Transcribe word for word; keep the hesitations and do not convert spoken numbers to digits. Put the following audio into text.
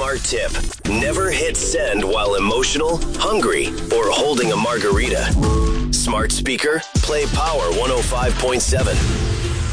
Smart tip. Never hit send while emotional, hungry, or holding a margarita. Smart speaker, play Power one oh five point seven.